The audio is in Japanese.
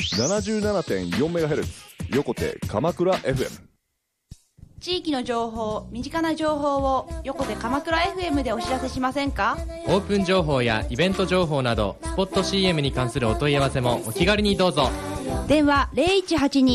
77.4MHz 横手鎌倉 FM。 地域の情報、身近な情報を横手鎌倉 FM でお知らせしませんか？ オープン情報やイベント情報などスポット CM に関するお問い合わせもお気軽にどうぞ。 電話0182